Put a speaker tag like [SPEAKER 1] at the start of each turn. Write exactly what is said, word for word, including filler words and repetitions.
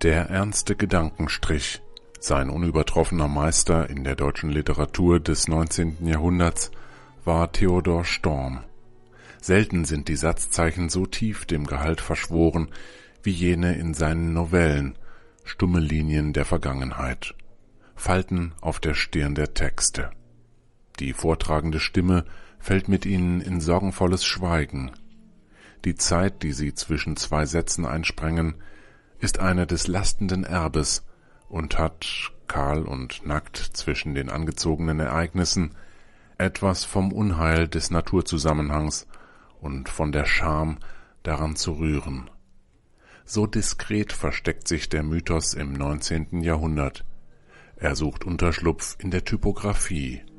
[SPEAKER 1] Der ernste Gedankenstrich, sein unübertroffener Meister in der deutschen Literatur des neunzehnten Jahrhunderts, war Theodor Storm. Selten sind die Satzzeichen so tief dem Gehalt verschworen, wie jene in seinen Novellen, stumme Linien der Vergangenheit, Falten auf der Stirn der Texte. Die vortragende Stimme fällt mit ihnen in sorgenvolles Schweigen. Die Zeit, die sie zwischen zwei Sätzen einsprengen, ist eine des lastenden Erbes und hat, kahl und nackt zwischen den angezogenen Ereignissen, etwas vom Unheil des Naturzusammenhangs und von der Scham, daran zu rühren. So diskret versteckt sich der Mythos im neunzehnten Jahrhundert. Er sucht Unterschlupf in der Typographie.